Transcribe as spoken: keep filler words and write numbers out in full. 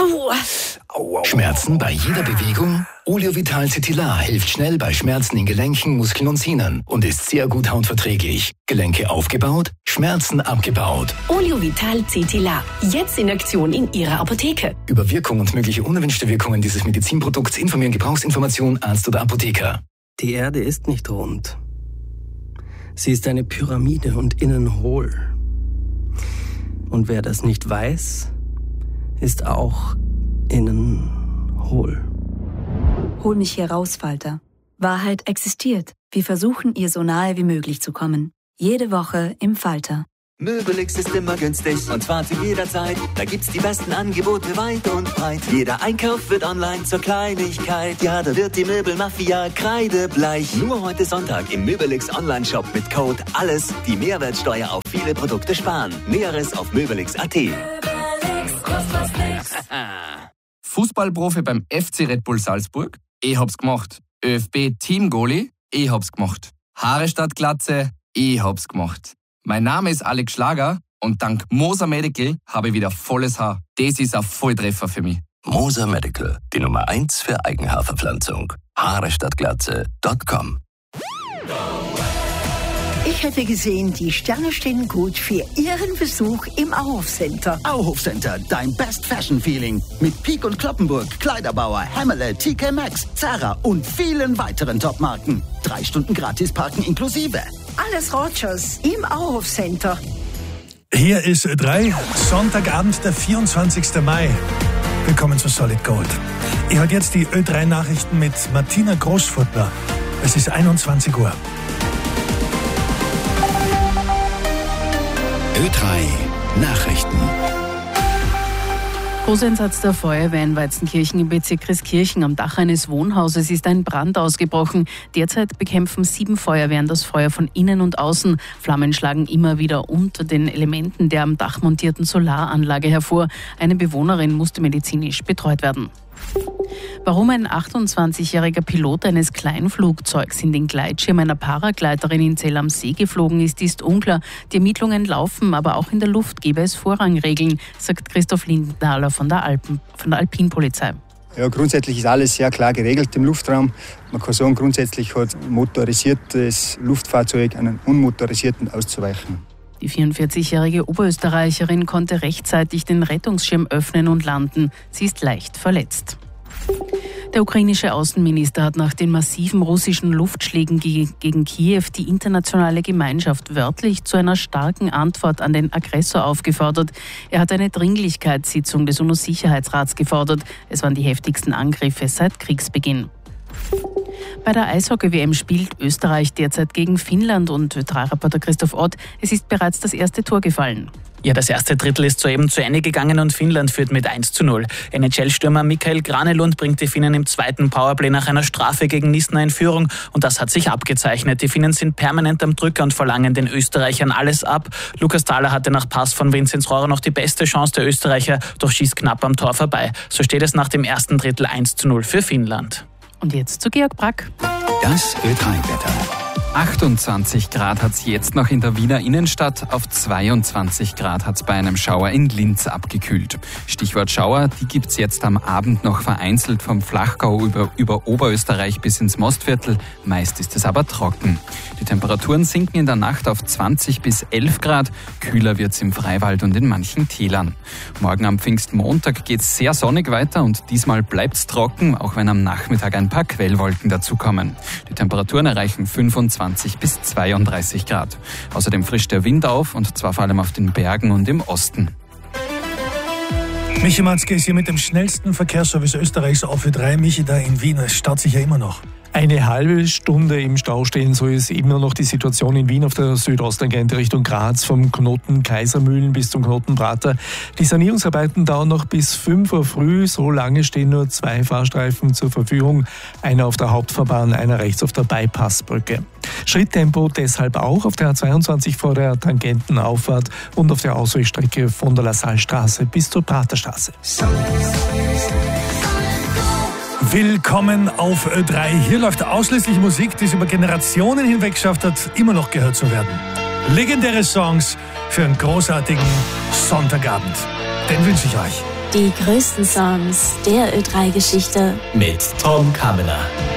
Au. Au, au. Schmerzen bei jeder Bewegung? Oleovital Cetilar hilft schnell bei Schmerzen in Gelenken, Muskeln und Sehnen und ist sehr gut hautverträglich. Gelenke aufgebaut, Schmerzen abgebaut. Oleovital Cetilar. Jetzt in Aktion in Ihrer Apotheke. Über Wirkung und mögliche unerwünschte Wirkungen dieses Medizinprodukts informieren Gebrauchsinformation, Arzt oder Apotheker. Die Erde ist nicht rund. Sie ist eine Pyramide und innen hohl. Und wer das nicht weiß, ist auch innen hohl. Hol mich hier raus, Falter. Wahrheit existiert. Wir versuchen, ihr so nahe wie möglich zu kommen. Jede Woche im Falter. Möbelix ist immer günstig und zwar zu jeder Zeit. Da gibt's die besten Angebote weit und breit. Jeder Einkauf wird online zur Kleinigkeit. Ja, da wird die Möbelmafia kreidebleich. Nur heute Sonntag im Möbelix Online-Shop mit Code ALLES die Mehrwertsteuer auf viele Produkte sparen. Näheres auf möbelix punkt at. Fußballprofi beim F C Red Bull Salzburg? Ich hab's gemacht. ÖFB-Team-Goalie? Ich hab's gemacht. Haare statt Glatze? Ich hab's gemacht. Mein Name ist Alex Schlager und dank Moser Medical habe ich wieder volles Haar. Das ist ein Volltreffer für mich. Moser Medical, die Nummer eins für Eigenhaarverpflanzung. Haare statt Glatze Punkt com. Ich hätte gesehen, die Sterne stehen gut für Ihren Besuch im Auhof Center. Auhof Center, dein Best Fashion Feeling. Mit Peek und Kloppenburg, Kleiderbauer, Hammerle, T K Maxx, Zara und vielen weiteren Top-Marken. Drei Stunden gratis parken inklusive. Alles Rogers im Auhof Center. Hier ist Ö drei, Sonntagabend, der vierundzwanzigsten Mai. Willkommen zu Solid Gold. Ihr hört jetzt die Ö drei Nachrichten mit Martina Großfurtner. Es ist einundzwanzig Uhr. Ö drei Nachrichten. Großeinsatz der Feuerwehr in Weizenkirchen im Bezirk Christkirchen. Am Dach eines Wohnhauses ist ein Brand ausgebrochen. Derzeit bekämpfen sieben Feuerwehren das Feuer von innen und außen. Flammen schlagen immer wieder unter den Elementen der am Dach montierten Solaranlage hervor. Eine Bewohnerin musste medizinisch betreut werden. Warum ein achtundzwanzigjähriger Pilot eines Kleinflugzeugs in den Gleitschirm einer Paragleiterin in Zell am See geflogen ist, ist unklar. Die Ermittlungen laufen, aber auch in der Luft gebe es Vorrangregeln, sagt Christoph Lindenthaler von der, Alpen, von der Alpinpolizei. Ja, grundsätzlich ist alles sehr klar geregelt im Luftraum. Man kann sagen, grundsätzlich hat ein motorisiertes Luftfahrzeug einen unmotorisierten auszuweichen. Die vierundvierzigjährige Oberösterreicherin konnte rechtzeitig den Rettungsschirm öffnen und landen. Sie ist leicht verletzt. Der ukrainische Außenminister hat nach den massiven russischen Luftschlägen gegen Kiew die internationale Gemeinschaft wörtlich zu einer starken Antwort an den Aggressor aufgefordert. Er hat eine Dringlichkeitssitzung des UNO-Sicherheitsrats gefordert. Es waren die heftigsten Angriffe seit Kriegsbeginn. Bei der Eishockey-W M spielt Österreich derzeit gegen Finnland und Ö drei Reporter Christoph Ott. Es ist bereits das erste Tor gefallen. Ja, das erste Drittel ist soeben zu Ende gegangen und Finnland führt mit eins zu null. N H L-Stürmer Mikael Granelund bringt die Finnen im zweiten Powerplay nach einer Strafe gegen Nisna in Führung und das hat sich abgezeichnet. Die Finnen sind permanent am Drücker und verlangen den Österreichern alles ab. Lukas Thaler hatte nach Pass von Vinzenz Rohrer noch die beste Chance der Österreicher, doch schießt knapp am Tor vorbei. So steht es nach dem ersten Drittel eins zu null für Finnland. Und jetzt zu Georg Brack. Das Ö drei Wetter. achtundzwanzig Grad hat es jetzt noch in der Wiener Innenstadt, auf zweiundzwanzig Grad hat es bei einem Schauer in Linz abgekühlt. Stichwort Schauer, die gibt es jetzt am Abend noch vereinzelt vom Flachgau über, über Oberösterreich bis ins Mostviertel, meist ist es aber trocken. Die Temperaturen sinken in der Nacht auf zwanzig bis elf Grad, kühler wird es im Freiwald und in manchen Tälern. Morgen am Pfingstmontag geht es sehr sonnig weiter und diesmal bleibt es trocken, auch wenn am Nachmittag ein paar Quellwolken dazukommen. Die Temperaturen erreichen fünfundzwanzig bis zweiunddreißig Grad. Außerdem frischt der Wind auf und zwar vor allem auf den Bergen und im Osten. Michi Matzke ist hier mit dem schnellsten Verkehrsservice Österreichs auf Ö drei. Michi, da in Wien, es staut sich ja immer noch. Eine halbe Stunde im Stau stehen, so ist immer noch die Situation in Wien auf der Südosttangente Richtung Graz, vom Knoten Kaisermühlen bis zum Knoten Prater. Die Sanierungsarbeiten dauern noch bis fünf Uhr früh, so lange stehen nur zwei Fahrstreifen zur Verfügung, einer auf der Hauptfahrbahn, einer rechts auf der Bypassbrücke. Schritttempo deshalb auch auf der A zweiundzwanzig vor der Tangentenauffahrt und auf der Ausweichstrecke von der La Salle-Straße bis zur Praterstraße. Willkommen auf Ö drei. Hier läuft ausschließlich Musik, die es über Generationen hinweg geschafft hat, immer noch gehört zu werden. Legendäre Songs für einen großartigen Sonntagabend. Den wünsche ich euch. Die größten Songs der Ö drei Geschichte mit Tom Kammener.